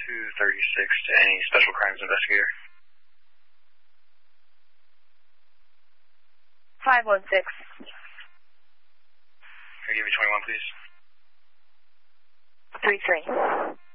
to any special crimes investigator. 516. Can you give me 21, please? 33.